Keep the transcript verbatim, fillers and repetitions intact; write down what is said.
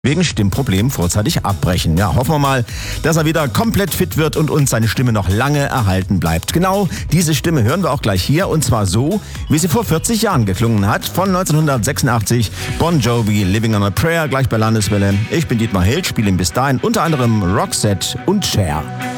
wegen Stimmproblemen vorzeitig abbrechen. Ja, hoffen wir mal, dass er wieder komplett fit wird und uns seine Stimme noch lange erhalten bleibt. Genau diese Stimme hören wir auch gleich hier, und zwar so, wie sie vor vierzig Jahren geklungen hat, von neunzehnhundertsechsundachtzig, Bon Jovi, Living on a Prayer, gleich bei Landeswelle. Ich bin Dietmar Hild, spiele ihm bis dahin unter anderem Roxette und Cher.